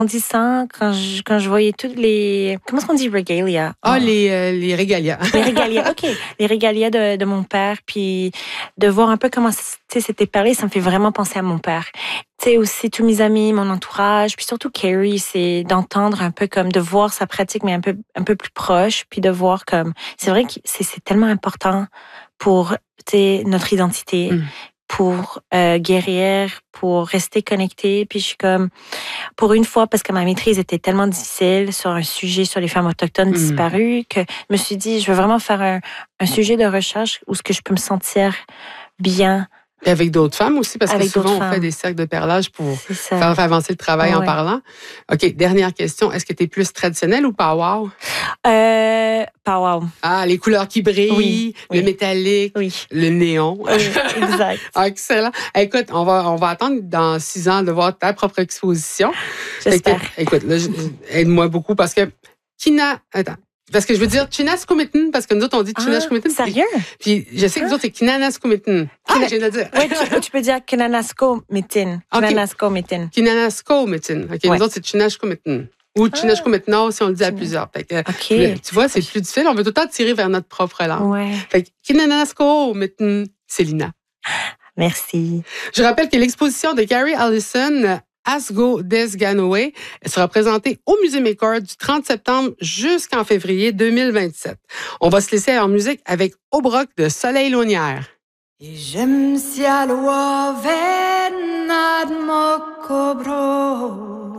On dit ça quand je voyais toutes les... Comment est-ce qu'on dit regalia? Ah, les régalias. Les régalias, OK. Les régalias de mon père, puis de voir un peu comment c'était parlé, ça me fait vraiment penser à mon père. Tu sais, aussi tous mes amis, mon entourage, puis surtout Carrie, c'est d'entendre un peu comme, de voir sa pratique, mais un peu plus proche, puis de voir comme... C'est vrai que c'est tellement important pour, tu sais, notre identité. Pour guérir, pour rester connecté. Puis je suis comme, pour une fois, parce que ma maîtrise était tellement difficile sur un sujet sur les femmes autochtones disparues, que je me suis dit, je veux vraiment faire un sujet de recherche où ce que je peux me sentir bien. Et avec d'autres femmes aussi, parce que souvent, on fait des cercles de perlage pour faire avancer le travail en parlant. OK, dernière question. Est-ce que tu es plus traditionnelle ou pow-wow? Pow-wow. Ah, les couleurs qui brillent, le métallique, le néon. Oui, exact. Excellent. Écoute, on va attendre dans 6 ans de voir ta propre exposition. J'espère. Écoute, là, aide-moi beaucoup parce que parce que je veux dire Chinascomitin, parce que nous autres, on dit Chinascomitin. Sérieux? Puis je sais que nous autres, c'est Kinanascomitin. Je viens de le dire. Oui, tu peux dire Kinanascomitin. Kinanascomitin. Kinanascomitin. OK, nous autres, c'est Chinascomitin. Ou Chinascomitno, si on le dit à plusieurs. Fait que, tu vois, c'est plus difficile. On veut tout le temps tirer vers notre propre langue. Ouais. Fait que Kinanascomitin, Célina. Merci. Je rappelle que l'exposition de Carrie Allison, Asgo Des Ganoé, sera présentée au Musée McCord du 30 septembre jusqu'en février 2027. On va se laisser en musique avec Obroc de Soleil Launière. Et j'aime si à l'oie venad mokobro.